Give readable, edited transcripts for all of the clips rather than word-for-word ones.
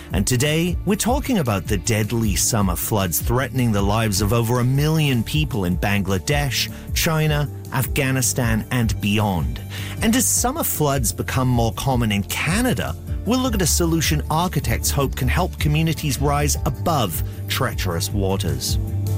And today, we're talking about the deadly summer floods threatening the lives of over 1 million people in Bangladesh, China, Afghanistan, and beyond. And as summer floods become more common in Canada, we'll look at a solution architects hope can help communities rise above treacherous waters.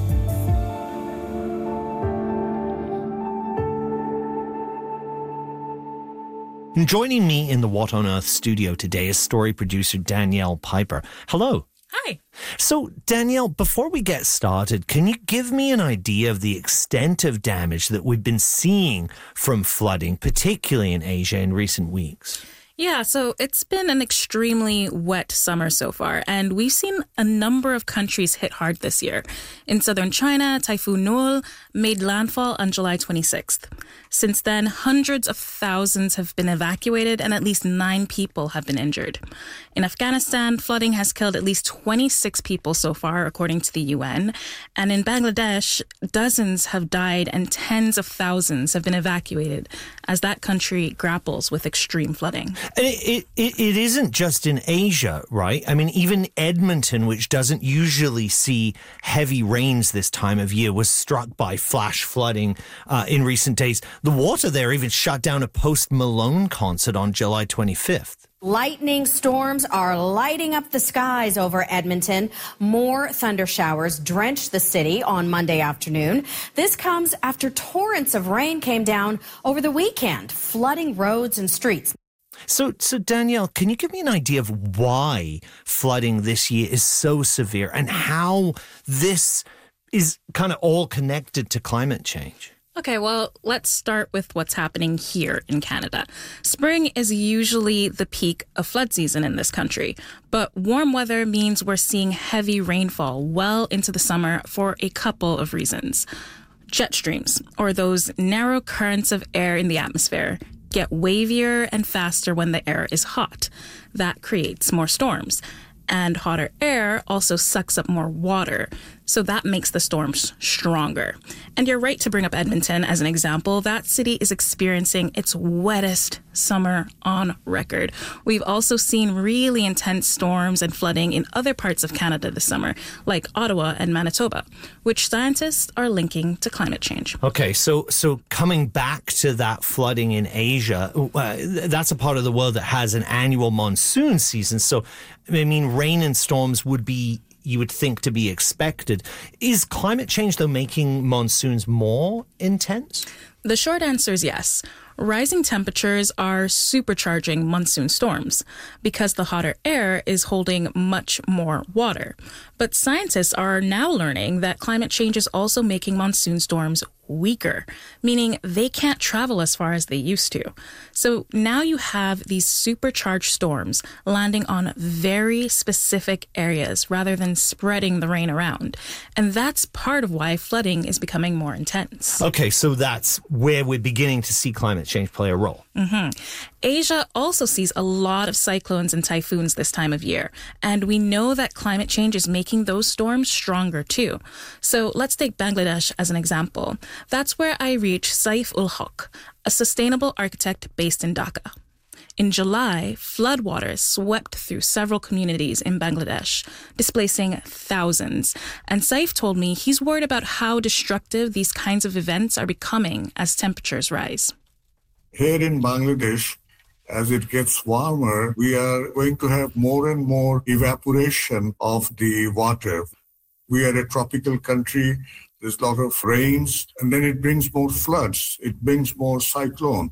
And joining me in the What on Earth studio today is story producer Danielle Piper. Hello. Hi. So, Danielle, before we get started, can you give me an idea of the extent of damage that we've been seeing from flooding, particularly in Asia in recent weeks? Yeah, so it's been an extremely wet summer so far, and we've seen a number of countries hit hard this year. In southern China, Typhoon Noel made landfall on July 26th. Since then, hundreds of thousands have been evacuated and at least 9 people have been injured. In Afghanistan, flooding has killed at least 26 people so far, according to the UN. And in Bangladesh, dozens have died and tens of thousands have been evacuated as that country grapples with extreme flooding. It isn't just in Asia, right? I mean, even Edmonton, which doesn't usually see heavy rains this time of year, was struck by flash flooding in recent days. The water there even shut down a Post Malone concert on July 25th. Lightning storms are lighting up the skies over Edmonton. More thunder showers drenched the city on Monday afternoon. This comes after torrents of rain came down over the weekend, flooding roads and streets. So Danielle, can you give me an idea of why flooding this year is so severe and how this is kind of all connected to climate change? Okay, well, let's start with what's happening here in Canada. Spring is usually the peak of flood season in this country, but warm weather means we're seeing heavy rainfall well into the summer for a couple of reasons. Jet streams, or those narrow currents of air in the atmosphere, get wavier and faster when the air is hot. That creates more storms. And hotter air also sucks up more water, so that makes the storms stronger. And you're right to bring up Edmonton as an example. That city is experiencing its wettest summer on record. We've also seen really intense storms and flooding in other parts of Canada this summer, like Ottawa and Manitoba, which scientists are linking to climate change. Okay, so coming back to that flooding in Asia, that's a part of the world that has an annual monsoon season. So, I mean, rain and storms would be, you would think, to be expected. Is climate change, though, making monsoons more intense? The short answer is yes. Rising temperatures are supercharging monsoon storms because the hotter air is holding much more water. But scientists are now learning that climate change is also making monsoon storms weaker, meaning they can't travel as far as they used to. So now you have these supercharged storms landing on very specific areas rather than spreading the rain around. And that's part of why flooding is becoming more intense. Okay, so that's where we're beginning to see climate change play a role. Mm-hmm. Asia also sees a lot of cyclones and typhoons this time of year, and we know that climate change is making those storms stronger too. So let's take Bangladesh as an example. That's where I reached Saif ul Haq, a sustainable architect based in Dhaka. In July, floodwaters swept through several communities in Bangladesh, displacing thousands. And Saif told me he's worried about how destructive these kinds of events are becoming as temperatures rise. Here in Bangladesh, as it gets warmer, we are going to have more and more evaporation of the water. We are a tropical country. There's a lot of rains, and then it brings more floods. It brings more cyclone.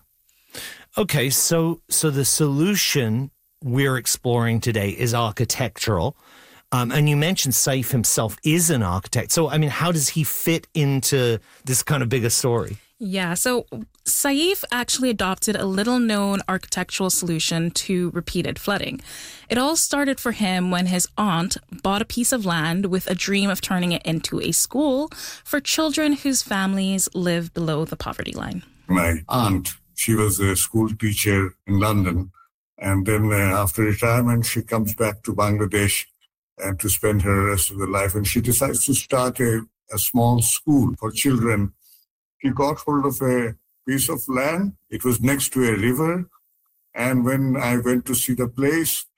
Okay, so the solution we're exploring today is architectural. And you mentioned Saif himself is an architect. So, I mean, how does he fit into this kind of bigger story? Yeah, so Saif actually adopted a little-known architectural solution to repeated flooding. It all started for him when his aunt bought a piece of land with a dream of turning it into a school for children whose families live below the poverty line. My aunt, she was a school teacher in London. And then after retirement, she comes back to Bangladesh and to spend her rest of her life. And she decides to start a small school for children. He got hold of a piece of land. It was next to a river. And when I went to see the place,